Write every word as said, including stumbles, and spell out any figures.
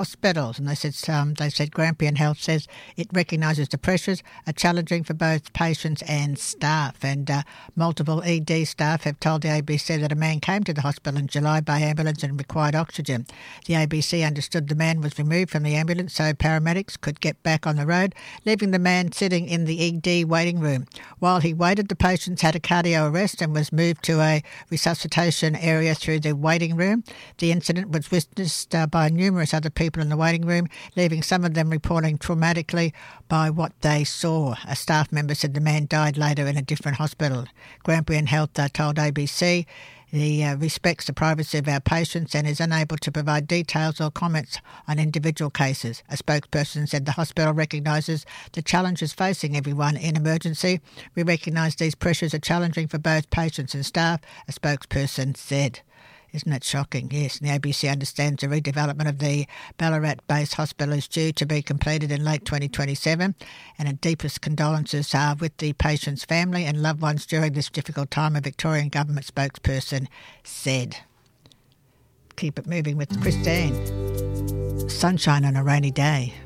hospitals, and they said um, they said Grampian Health says it recognises the pressures are challenging for both patients and staff. And uh, multiple E D staff have told the A B C that a man came to the hospital in July by ambulance and required oxygen. The A B C understood the man was removed from the ambulance so paramedics could get back on the road, leaving the man sitting in the E D waiting room. While he waited, the patients had a cardio arrest and was moved to a resuscitation area through the waiting room. The incident was witnessed uh, by numerous other people in the waiting room, leaving some of them reporting traumatically by what they saw. A staff member said the man died later in a different hospital. Grampian Health uh, told A B C he uh, respects the privacy of our patients and is unable to provide details or comments on individual cases. A spokesperson said the hospital recognises the challenges facing everyone in emergency. We recognise these pressures are challenging for both patients and staff, a spokesperson said. Isn't it shocking? Yes, and the A B C understands the redevelopment of the Ballarat-based hospital is due to be completed in late twenty twenty-seven, and our deepest condolences are with the patient's family and loved ones during this difficult time, a Victorian Government spokesperson said. Keep it moving with Christine. Sunshine on a rainy day.